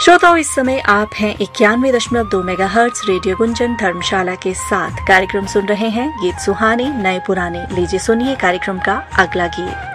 श्रोताओं, इस समय आप हैं 91.2 मेगाहर्ट्ज रेडियो गुंजन धर्मशाला के साथ। कार्यक्रम सुन रहे हैं गीत सुहाने नए पुराने। लीजिए सुनिए कार्यक्रम का अगला गीत।